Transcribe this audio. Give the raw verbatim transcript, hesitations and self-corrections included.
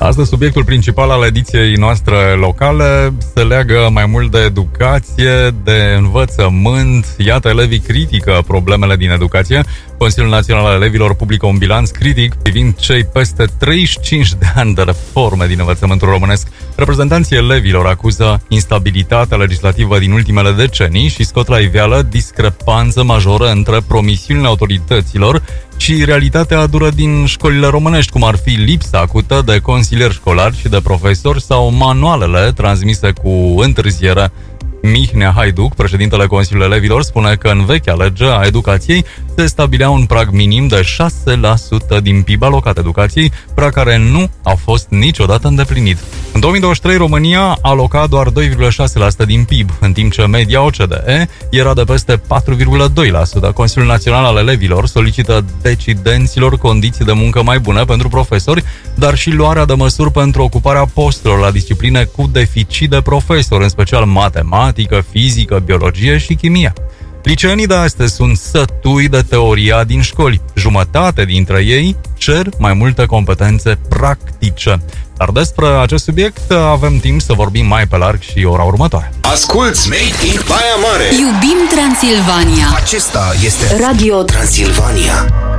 Astăzi, subiectul principal al ediției noastre locale se leagă mai mult de educație, de învățământ. Iată, elevii critică problemele din educație. Consiliul Național al Elevilor publică un bilanț critic privind cei peste treizeci și cinci de ani de reforme din învățământul românesc. Reprezentanții elevilor acuză instabilitatea legislativă din ultimele decenii și scot la iveală discrepanță majoră între promisiunile autorităților și realitatea dură din școlile românești, cum ar fi lipsa acută de consilieri școlari și de profesori sau manualele transmise cu întârziere. Mihnea Haiduc, președintele Consiliului Elevilor, spune că în vechea lege a educației se stabilea un prag minim de șase la sută din P I B alocat educației, prag care nu a fost niciodată îndeplinit. În două mii douăzeci și trei, România a alocat doar doi virgulă șase la sută din P I B, în timp ce media O C D E era de peste patru virgulă doi la sută. Consiliul Național al Elevilor solicită decidenților condiții de muncă mai bune pentru profesori, dar și luarea de măsuri pentru ocuparea posturilor la discipline cu deficit de profesori, în special matematică, fizică, biologie și chimie. Liceenii de astăzi sunt sătui de teoria din școli. Jumătate dintre ei cer mai multe competențe practice. Dar despre acest subiect avem timp să vorbim mai pe larg și ora următoare. Asculți Made in Baia Mare. Iubim Transilvania. Acesta este Radio Transilvania.